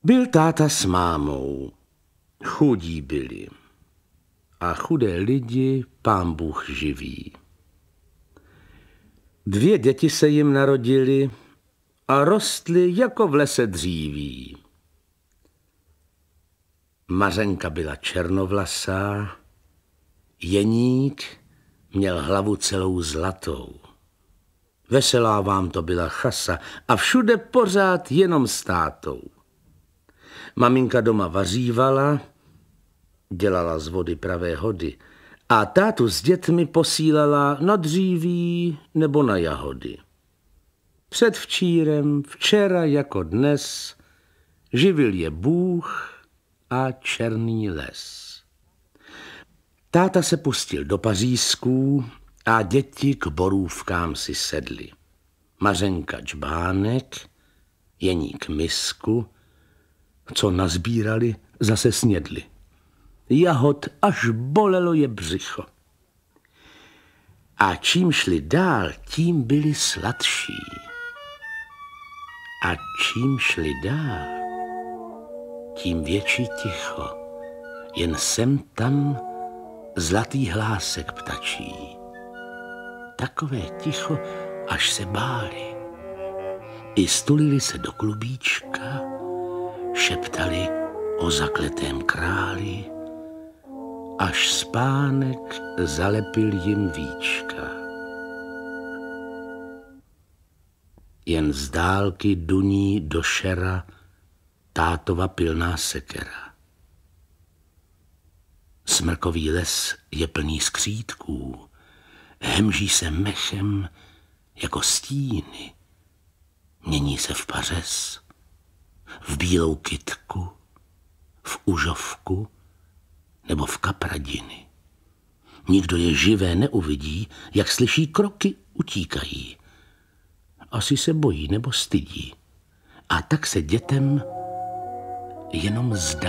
Byl táta s mámou. Chudí byli. A chudé lidi Pán Bůh živí. 2 děti se jim narodily a rostly jako v lese dříví. Mařenka byla černovlasá, Jeník měl hlavu celou zlatou. Veselá vám to byla chasa a všude pořád jenom s tátou. Maminka doma vařívala, dělala z vody pravé hody a tátu s dětmi posílala na dříví nebo na jahody. Předvčírem, včera jako dnes, živil je Bůh a černý les. Táta se pustil do pařízků a děti k borůvkám si sedly. Mařenka džbánek, Jeník misku, co nazbírali, zase snědli. Jahod až bolelo je břicho. A čím šli dál, tím byli sladší. A čím šli dál, tím větší ticho. Jen sem tam zlatý hlásek ptačí. Takové ticho, až se báli. I stulili se do klubíčka, šeptali o zakletém králi, až spánek zalepil jim víčka. Jen z dálky duní do šera tátova pilná sekera. Smrkový les je plný skřítků, hemží se mechem jako stíny, mění se v pařez, v bílou kytku, v užovku nebo v kapradiny. Nikdo je živé neuvidí, jak slyší kroky, utíkají. Asi se bojí nebo stydí. A tak se dětem jenom zdá.